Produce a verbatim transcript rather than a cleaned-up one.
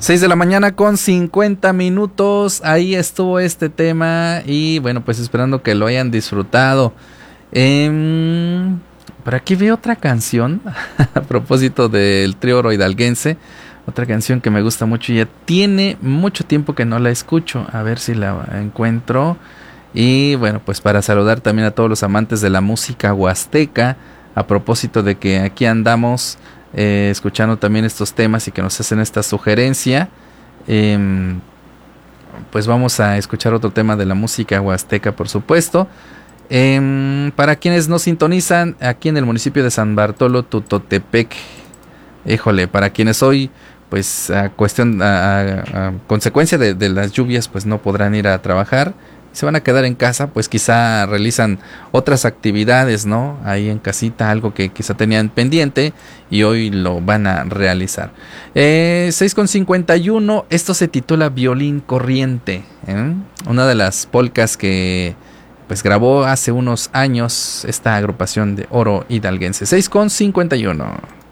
seis de la mañana con cincuenta minutos. Ahí estuvo este tema. Y bueno, pues esperando que lo hayan disfrutado. Eh, por aquí veo otra canción. A propósito del trío Oro Hidalguense. Otra canción que me gusta mucho. Ya tiene mucho tiempo que no la escucho. A ver si la encuentro. Y bueno, pues para saludar también a todos los amantes de la música huasteca. A propósito de que aquí andamos eh, escuchando también estos temas y que nos hacen esta sugerencia. Eh, pues vamos a escuchar otro tema de la música huasteca, por supuesto. Eh, para quienes nos sintonizan aquí en el municipio de San Bartolo Tutotepec. Híjole, para quienes hoy, pues a cuestión, a, a, a consecuencia de, de las lluvias, pues no podrán ir a trabajar. Se van a quedar en casa, pues quizá realizan otras actividades, ¿no? Ahí en casita, algo que quizá tenían pendiente y hoy lo van a realizar. Eh, seis con cincuenta y uno, esto se titula Violín Corriente, ¿eh? Una de las polcas que pues grabó hace unos años esta agrupación de Oro Hidalguense. seis con cincuenta y uno.